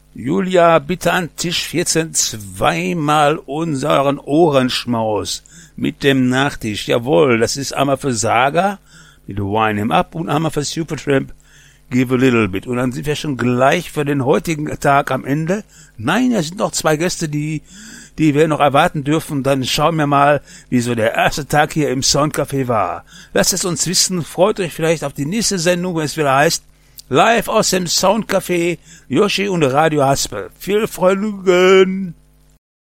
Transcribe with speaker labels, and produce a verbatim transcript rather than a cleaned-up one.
Speaker 1: Julia, bitte an Tisch vierzehn zweimal unseren Ohrenschmaus mit dem Nachtisch. Jawohl, das ist einmal für Saga mit Wine Him Up und einmal für Supertramp Give a Little Bit. Und dann sind wir schon gleich für den heutigen Tag am Ende. Nein, es sind noch zwei Gäste, die die wir noch erwarten dürfen. Dann schauen wir mal, wie so der erste Tag hier im Soundcafé war. Lasst es uns wissen. Freut euch vielleicht auf die nächste Sendung, wenn es wieder heißt Live aus dem Soundcafé, Yoshi und Radio Haspel. Viel Vergnügen!